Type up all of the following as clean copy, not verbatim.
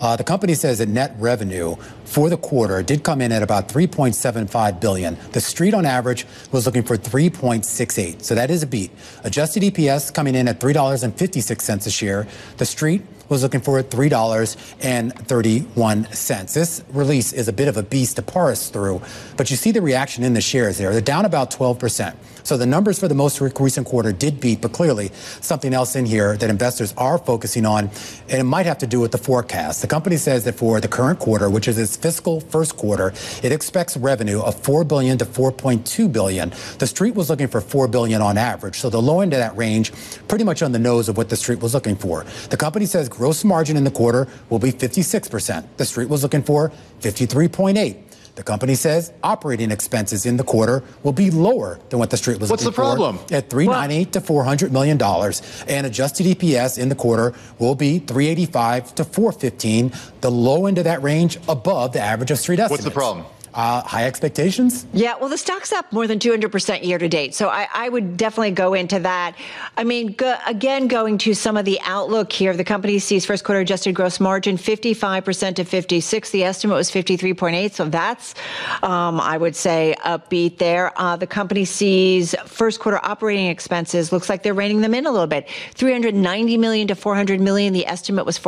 The company says that net revenue for the quarter did come in at about $3.75 billion. The street on average was looking for $3.68. So that is a beat. Adjusted EPS coming in at $3.56 a share. The street was looking for $3.31. This release is a bit of a beast to parse through, but you see the reaction in the shares there. They're down about 12%. So the numbers for the most recent quarter did beat, but clearly something else in here that investors are focusing on, and it might have to do with the forecast. The company says that for the current quarter, which is its fiscal first quarter, it expects revenue of $4 billion to $4.2 billion. The street was looking for $4 billion on average. So the low end of that range, pretty much on the nose of what the street was looking for. The company says gross margin in the quarter will be 56%. The street was looking for 53.8%. The company says operating expenses in the quarter will be lower than what the street was looking for. What's the problem? At $398 to $400 million. And adjusted EPS in the quarter will be $385 to $415. The low end of that range above the average of street estimates. What's the problem? High expectations? Yeah, well, the stock's up more than 200% year to date. So I would definitely go into that. I mean, again, going to some of the outlook here, the company sees first quarter adjusted gross margin 55% to 56%. The estimate was 53.8%. So that's, I would say, upbeat there. The company sees first quarter operating expenses. Looks like they're reining them in a little bit. $390 million to $400 million. The estimate was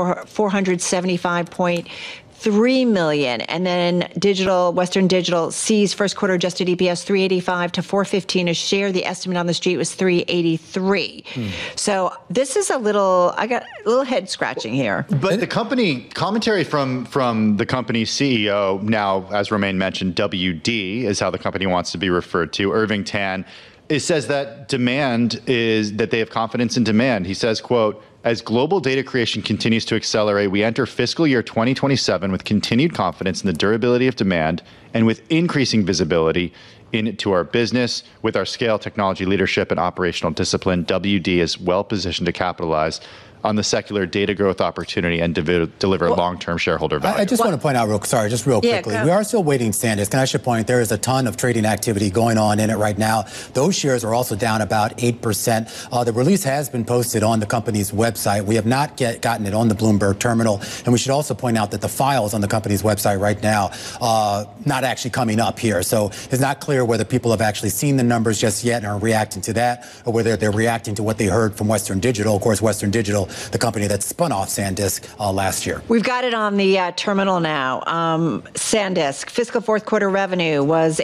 $475.3 million. And then Western Digital sees first quarter adjusted EPS $3.85 to $4.15 a share. The estimate on the street was $3.83. So this is I got a little head scratching here. But the commentary from the company's CEO, now, as Romaine mentioned, WD is how the company wants to be referred to, Irving Tan, it says that that they have confidence in demand. He says, quote, as global data creation continues to accelerate, we enter fiscal year 2027 with continued confidence in the durability of demand and with increasing visibility into our business. With our scale, technology leadership, and operational discipline, WD is well positioned to capitalize on the secular data growth opportunity and deliver long-term shareholder value. I just want to point out real quickly. We are still waiting SanDisk, and I should point, there is a ton of trading activity going on in it right now. Those shares are also down about 8%. The release has been posted on the company's website. We have not yet gotten it on the Bloomberg terminal, and we should also point out that the files on the company's website right now not actually coming up here. So it's not clear whether people have actually seen the numbers just yet and are reacting to that, or whether they're reacting to what they heard from Western Digital. Of course, Western Digital, the company that spun off SanDisk last year. We've got it on the terminal now. SanDisk fiscal fourth quarter revenue was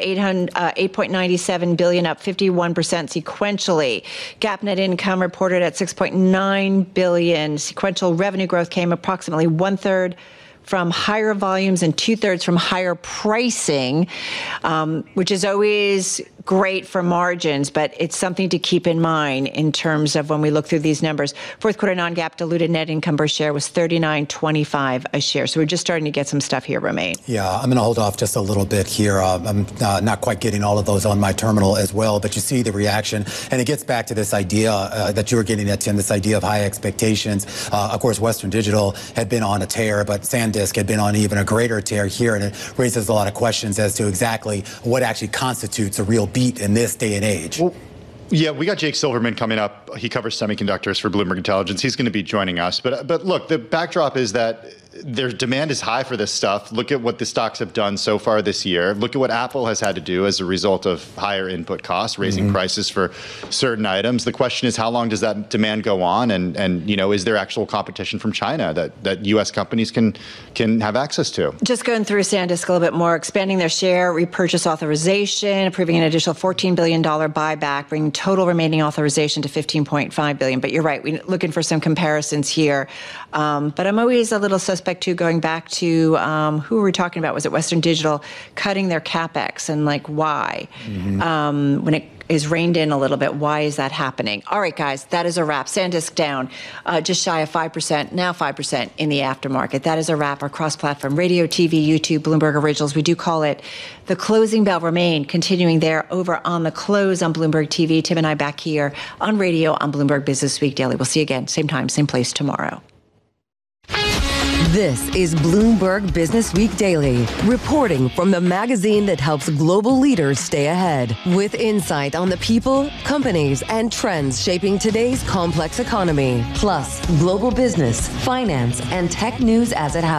$8.97 billion, up 51% sequentially. GAAP net income reported at $6.9 billion. Sequential revenue growth came approximately 1/3 from higher volumes and 2/3 from higher pricing, which is always great for margins, but it's something to keep in mind in terms of when we look through these numbers. Fourth quarter non-GAAP diluted net income per share was $39.25 a share. So we're just starting to get some stuff here, Romaine. Yeah, I'm going to hold off just a little bit here. I'm not quite getting all of those on my terminal as well, but you see the reaction. And it gets back to this idea that you were getting at, Tim, this idea of high expectations. Of course, Western Digital had been on a tear, but SanDisk had been on even a greater tear here, and it raises a lot of questions as to exactly what actually constitutes a real beat in this day and age. Well, yeah, we got Jake Silverman coming up. He covers semiconductors for Bloomberg Intelligence. He's going to be joining us. But look, the backdrop is that their demand is high for this stuff. Look at what the stocks have done so far this year. Look at what Apple has had to do as a result of higher input costs, raising prices for certain items. The question is, how long does that demand go on? And is there actual competition from China that U.S. companies can have access to? Just going through SanDisk a little bit more, expanding their share repurchase authorization, approving an additional $14 billion buyback, bringing total remaining authorization to $15.5 billion. But you're right, we're looking for some comparisons here. But I'm always a little suspect too, going back to who were we talking about? Was it Western Digital cutting their CapEx, and why? When it is reined in a little bit, why is that happening? All right, guys, that is a wrap. SanDisk down just shy of 5%, now 5% in the aftermarket. That is a wrap. Our cross-platform radio, TV, YouTube, Bloomberg Originals. We do call it the closing bell. Remain continuing there over on the close on Bloomberg TV. Tim and I back here on radio on Bloomberg Business Week Daily. We'll see you again, same time, same place tomorrow. This is Bloomberg Business Week Daily, reporting from the magazine that helps global leaders stay ahead, with insight on the people, companies, and trends shaping today's complex economy, plus global business, finance, and tech news as it happens.